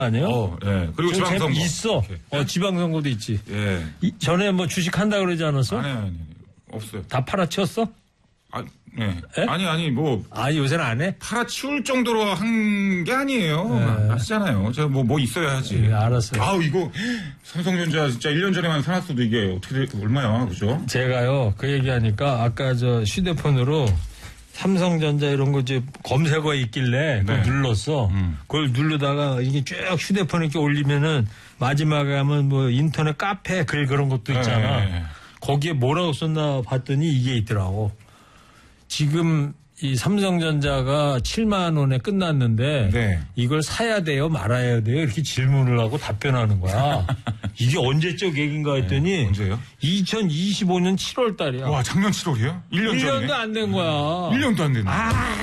아니에요? 예. 그리고 지방선거 있어. 지방선거도 있지. 예. 전에 뭐 주식 한다 그러지 않았어? 아니. 없어요. 다 팔아치웠어? 네. 에? 아니, 뭐. 요새는 안 해? 팔아치울 정도로 한 게 아니에요. 아시잖아요. 제가 뭐 있어야 하지. 네, 알았어요. 이거, 삼성전자 진짜 1년 전에만 사놨어도 이게 얼마야, 그죠? 제가요, 그 얘기하니까 아까 휴대폰으로 삼성전자 이런 거 이제 검색어에 있길래 그걸 눌렀어. 그걸 누르다가 이게 쭉 휴대폰에 이렇게 올리면은 마지막에 하면 뭐 인터넷 카페 글 그런 것도 있잖아. 네. 거기에 뭐라고 썼나 봤더니 이게 있더라고. 지금 이 삼성전자가 7만 원에 끝났는데 네. 이걸 사야 돼요 말아야 돼요 이렇게 질문을 하고 답변하는 거야. 이게 언제적 얘기인가 했더니 언제요? 2025년 7월 달이야. 와, 작년 7월이에요? 1년 전에? 1년도 안 된 거야. 1년도 안 됐네.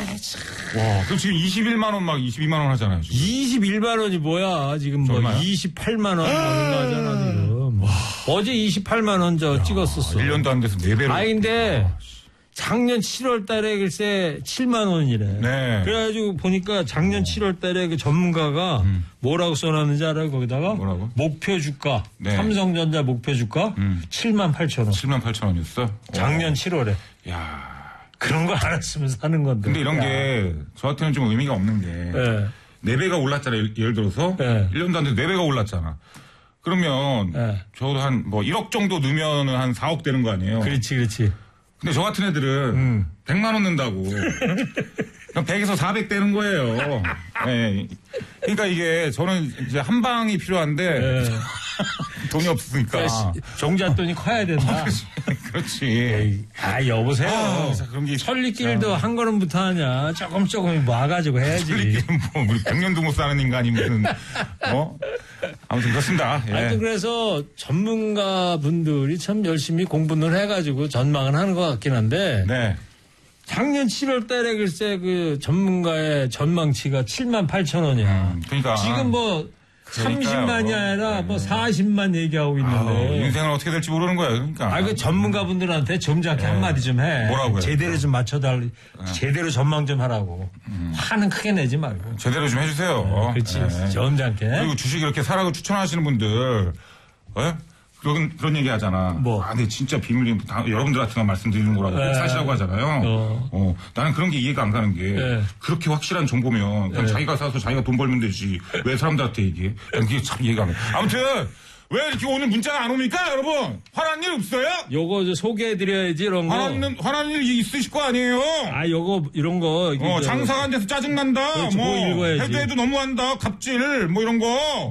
와, 그럼 지금 21만 원 막 22만 원 하잖아요. 지금. 21만 원이 뭐야? 지금 뭐 얼마야? 28만 원 뭐인가 하잖아 지금. 어제 28만 원 찍었었어. 1년도 안 돼서 4배로. 근데 작년 7월 달에 글쎄 7만 원이래. 네. 그래가지고 보니까 작년 7월 달에 그 전문가가 뭐라고 써놨는지 알아요? 거기다가? 뭐라고? 목표 주가. 네. 삼성전자 목표 주가 7만 8천 원. 7만 8천 원이었어? 작년 7월에. 야. 그런 거 알았으면 사는 건데. 근데 이런 게 저한테는 좀 의미가 없는 게. 네. 4배가 올랐잖아요. 예를 들어서. 네. 1년도 안 돼서 4배가 올랐잖아. 그러면 네. 저도 한 1억 정도 넣으면 한 4억 되는 거 아니에요? 그렇지. 근데 저 같은 애들은 100만 원 넣는다고. 그럼 100에서 400 되는 거예요. 네. 그러니까 이게 저는 이제 한 방이 필요한데 돈이 없으니까. 그러니까 종잣돈이 커야 된다. 그렇지. 여보세요. 그런 게 천리길도 한 걸음부터 하냐. 조금 모아가지고 해야지. 천리길은 뭐 우리 100년도 못 사는 인간이 무슨 아무튼 그렇습니다. 예. 하여튼 그래서 전문가분들이 참 열심히 공부를 해가지고 전망을 하는 것 같긴 한데 네. 작년 7월 달에 글쎄 그 전문가의 전망치가 7만 8천 원이야. 그러니까 지금 뭐 그러니까요. 30만이 아니라 뭐 40만 얘기하고 있는데. 인생은 어떻게 될지 모르는 거예요. 그러니까. 그 전문가분들한테 점잖게 한마디 좀 해. 뭐라고요? 제대로 좀 제대로 전망 좀 하라고. 화는 크게 내지 말고. 제대로 좀 해주세요. 그렇지. 네. 점잖게. 그리고 주식 이렇게 사라고 추천하시는 분들, 그런 얘기 하잖아. 뭐? 근데 진짜 비밀이 여러분들 같은 거 말씀드리는 거라고 꼭 사시라고 하잖아요. 나는 그런 게 이해가 안 가는 게 그렇게 확실한 정보면 그냥 자기가 사서 자기가 돈 벌면 되지. 왜 사람들한테 얘기해? 그게 참 이해가 안 가. 아무튼 왜 이렇게 오늘 문자가 안 옵니까, 여러분? 화난 일 없어요? 요거 소개해드려야지 이런 거. 화난 일 있으실 거 아니에요? 요거 이런 거. 장사가 안 돼서 짜증난다. 그렇지, 뭐 읽어야지. 해도 너무한다. 갑질 뭐 이런 거.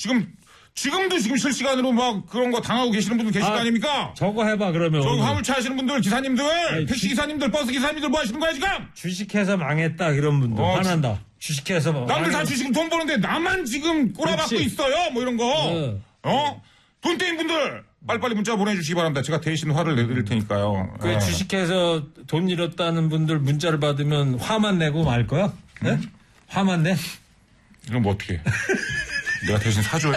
지금도 실시간으로 막 그런 거 당하고 계시는 분들 계실 거 아닙니까? 저거 해봐 그러면. 저 화물차 하시는 분들, 기사님들, 택시 기사님들, 버스 기사님들 뭐 하시는 거야 지금? 주식해서 망했다 이런 분들 화난다. 주식해서 남들 다 주식으로 돈 버는데 나만 지금 꼬라박고 그렇지. 있어요. 뭐 이런 거. 돈 떼인 분들 빨리빨리 문자 보내주시기 바랍니다. 제가 대신 화를 내드릴 테니까요. 주식해서 돈 잃었다는 분들 문자를 받으면 화만 내고 말 거야? 네? 화만 내? 이건 뭐 어떻게 해? 내가 대신 사줘요?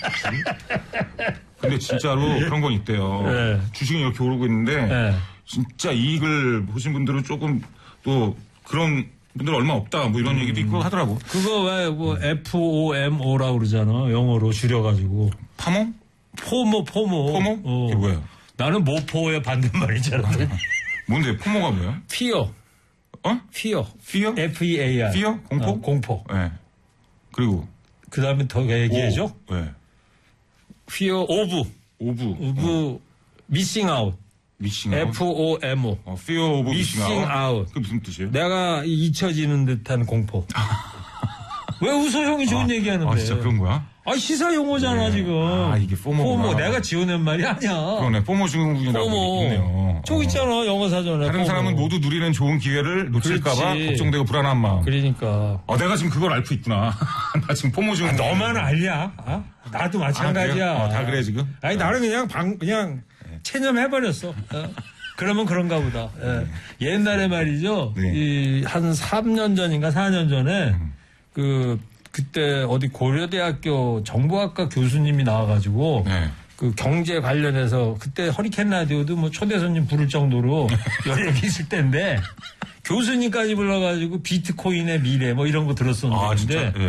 근데 진짜로 그런 건 있대요. 네. 주식이 이렇게 오르고 있는데 진짜 이익을 보신 분들은 조금 또 그런 분들 얼마 없다 뭐 이런 얘기도 있고 하더라고. 그거 왜 뭐 FOMO라고 그러잖아. 영어로 줄여가지고. 파모? 포모. 이게 뭐예요? 나는 모포의 반대말이잖아. 뭔데? 포모가 뭐야? Fear. Fear? F-E-A-R. Fear? 공포? 공포. 네. 그리고 그 다음에 더 얘기해줘? 네. Fear of missing out. Missing out. FOMO. Fear of missing out. 그게 무슨 뜻이에요? 내가 잊혀지는 듯한 공포. 왜 웃어 형이 좋은 얘기하는데. 진짜 그런 거야? 시사 용어잖아 지금. 이게 포모구나. 내가 지어낸 말이 아니야. 그러네. 포모 증후군이라고 있네요. 저기 있잖아 영어 사전에. 다른 사람은 모두 누리는 좋은 기회를 놓칠까봐 걱정되고 불안한 마음. 그러니까. 내가 지금 그걸 앓고 있구나. 나 지금 포모 증후군. 너만 알냐? 나도 마찬가지야. 다 그래 지금? 나는 그냥 체념해버렸어. 그러면 그런가 보다. 옛날에 말이죠. 한 3년 전인가 4년 전에 그때 어디 고려대학교 정보학과 교수님이 나와가지고 그 경제 관련해서 그때 허리케인 라디오도 뭐 초대 손님 부를 정도로 여러 얘기 있을 때인데 교수님까지 불러가지고 비트코인의 미래 뭐 이런 거 들었었는데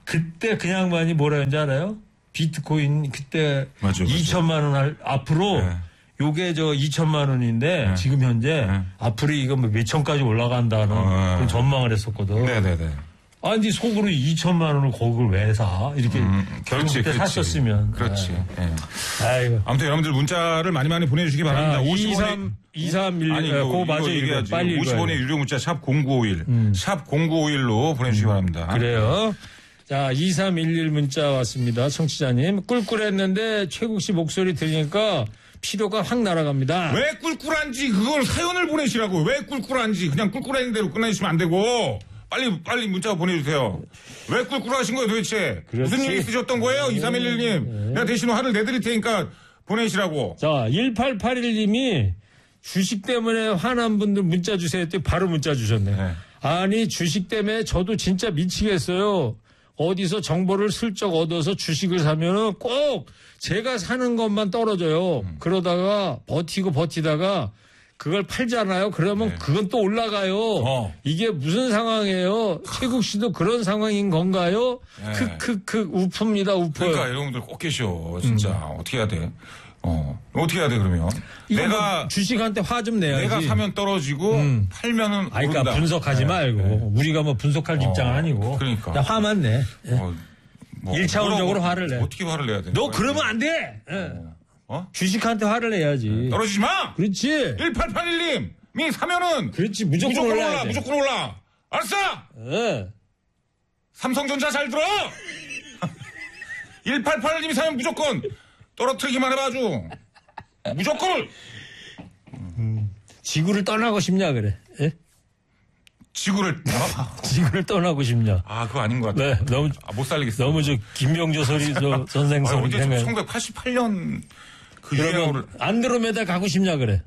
그때 그 양반이 뭐라 했는지 알아요? 비트코인 그때 맞아. 2천만 원 앞으로 네. 요게 2천만 원인데 지금 현재 앞으로 이거 뭐 몇천까지 올라간다는 그런 전망을 했었거든. 네네네. 아니 속으로 2천만 원을 거기를 왜 사? 이렇게 결국 그때 샀었으면. 그렇지. 네. 아이고. 아무튼 여러분들 문자를 많이 보내주시기 바랍니다. 2311 아니 그거 맞아 이거 빨리 50원의 유료 문자 샵 0951 샵 0951로 보내주시기 바랍니다. 그래요. 자 2311 문자 왔습니다. 청취자님 꿀꿀했는데 최국 씨 목소리 들으니까 피로가 확 날아갑니다. 왜 꿀꿀한지 그걸 사연을 보내시라고. 왜 꿀꿀한지 그냥 꿀꿀한 대로 끝내시면 안 되고 빨리 문자 보내주세요. 왜 꿀꿀하신 거예요 도대체? 그렇지. 무슨 일 있으셨던 거예요? 2311님. 내가 대신 화를 내드릴 테니까 보내시라고. 자 1881님이 주식 때문에 화난 분들 문자 주세요 했더니 바로 문자 주셨네. 네. 아니 주식 때문에 저도 진짜 미치겠어요. 어디서 정보를 슬쩍 얻어서 주식을 사면은 꼭 제가 사는 것만 떨어져요. 그러다가 버티다가 그걸 팔잖아요. 그러면 그건 또 올라가요. 이게 무슨 상황이에요? 최국 씨도 그런 상황인 건가요? 크크크 우프입니다. 우퍼요. 그러니까 여러분들 꼭 계셔. 진짜 어떻게 해야 돼? 어떻게 해야 돼 그러면? 내가 주식한테 화 좀 내야지. 내가 사면 떨어지고 팔면은 그러니까 오른다. 분석하지 말고 우리가 뭐 분석할 입장은 아니고. 그러니까. 나 화만 내. 뭐 1차원적으로 화를 내. 어떻게 화를 내야 돼? 너 그러면 안 돼. 주식한테 화를 내야지. 떨어지지 마. 그렇지. 1881님이 사면은 그렇지 무조건 올라. 무조건 올라. 알았어. 삼성전자 잘 들어. 1881님이 사면 무조건 떨어뜨리기만 해봐 아주. 무조건. 지구를 떠나고 싶냐 그래. 예? 지구를 떠나고 싶냐. 아 그거 아닌 것 같아. 네, 너무 못 살리겠어. 너무 김병조 소리 선생 소리 언제 1988년 그 유행어를 안드로메다 가고 싶냐 그래.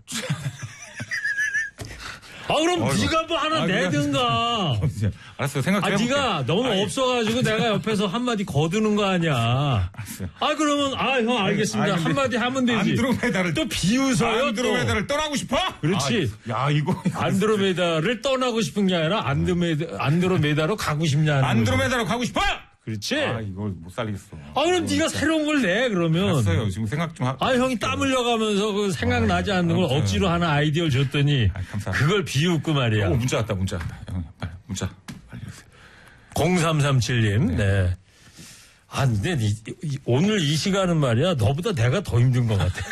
그럼 네가 뭐 하나 내든가. 알았어요. 생각 좀 해볼게. 네가 너무 없어가지고 내가 옆에서 한마디 거두는 거 아니야. 알았어요. 그러면 형 알겠습니다. 한마디 하면 되지. 안드로메다를 또 비웃어요. 안드로메다를 떠나고 싶어? 그렇지. 이거 안드로메다를 떠나고 싶은 게 아니라 안드로메다로 가고 싶냐. 안드로메다로 가고 싶어? 그렇지. 이걸 못 살리겠어. 그럼 네가 새로운 걸 내 그러면. 알았어요. 지금 생각 좀 형이 땀 흘려가면서 그 생각나지 않는 걸 억지로 하나 아이디어를 줬더니 그걸 비웃고 말이야. 문자 왔다. 문자. 문자. 빨리 주세요. 0337님. 네. 근데 오늘 이 시간은 말이야. 너보다 내가 더 힘든 것 같아.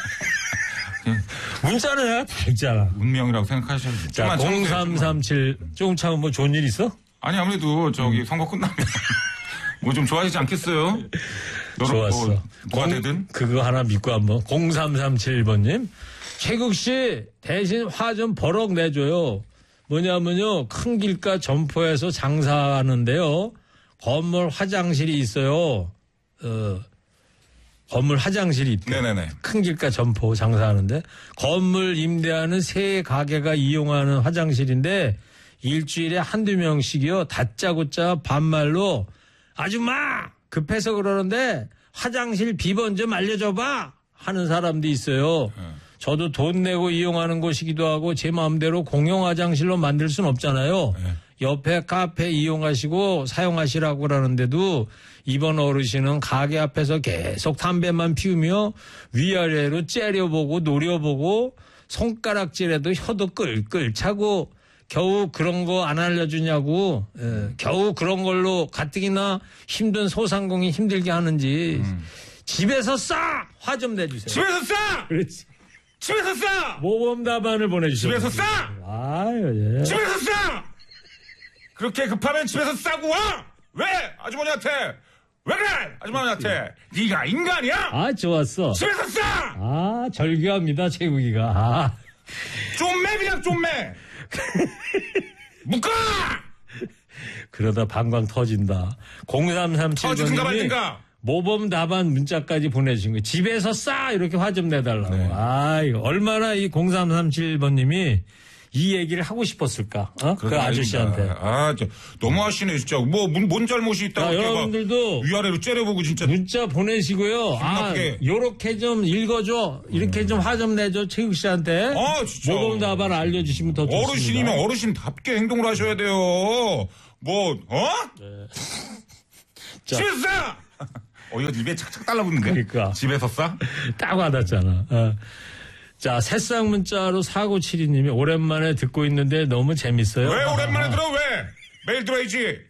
문자는 내가 다 읽잖아. 운명이라고 생각하셔야죠. 자, 0337. 조금 참으면 뭐 좋은 일 있어? 아니 아무래도 선거 끝나면 뭐 좀 좋아지지 않겠어요? 좋았어. 뭐가 되든. 그거 하나 믿고 한번. 0337번님. 최국 씨 대신 화 좀 버럭 내줘요. 뭐냐면요. 큰 길가 점포에서 장사하는데요. 건물 화장실이 있어요. 건물 화장실이 있대요. 네네네. 큰 길가 점포 장사하는데 건물 임대하는 세 가게가 이용하는 화장실인데 일주일에 한두 명씩이요. 다짜고짜 반말로 아줌마 급해서 그러는데 화장실 비번 좀 알려줘봐 하는 사람도 있어요. 저도 돈 내고 이용하는 곳이기도 하고 제 마음대로 공용 화장실로 만들 순 없잖아요. 옆에 카페 이용하시고 사용하시라고 그러는데도 이번 어르신은 가게 앞에서 계속 담배만 피우며 위아래로 째려보고 노려보고 손가락질에도 혀도 끌끌 차고 겨우 그런 거 안 알려주냐고. 겨우 그런 걸로 가뜩이나 힘든 소상공인 힘들게 하는지 집에서 싸! 화 좀 내주세요. 집에서 싸! 그렇지. 집에서 싸! 모범 답안을 보내주세요. 집에서 싸! 예. 집에서 싸! 그렇게 급하면 집에서 싸고 와! 왜? 아주머니한테! 왜 그래? 아주머니한테! 네가 인간이야? 좋았어. 집에서 싸! 절규합니다, 최국이가. 좀매 그냥 좀매! 묶어! 그러다 방광 터진다. 0337번님이 모범 답안 문자까지 보내주신 거예요. 집에서 싸! 이렇게 화 좀 내달라고. 네. 이거 얼마나 이 0337번님이 이 얘기를 하고 싶었을까? 그 아저씨한테. 너무하시네, 진짜. 뭔 잘못이 있다고. 여러분들도 위아래로 째려보고 진짜. 문자 보내시고요. 요렇게 좀 읽어줘. 이렇게 좀 화 좀 내줘. 최국 씨한테. 진짜. 모범 답안 알려주시면 더 좋습니다. 어르신이면 어르신답게 행동을 하셔야 돼요. 네. 집에서 싸! 이거 입에 착착 달라붙는데? 그러니까. 집에서 싸? 딱 와닿잖아. 자, 새싹 문자로 4972님이 오랜만에 듣고 있는데 너무 재밌어요. 왜 오랜만에 들어, 왜? 매일 들어야지.